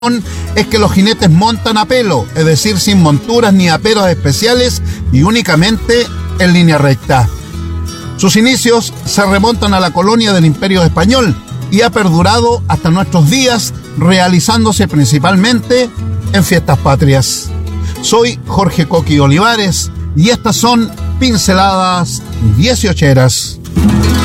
es que los jinetes montan a pelo, es decir, sin monturas ni aperos especiales y únicamente en línea recta. Sus inicios se remontan a la colonia del Imperio Español y ha perdurado hasta nuestros días, realizándose principalmente en fiestas patrias. Soy Jorge Coqui Olivares y estas son Pinceladas 18eras.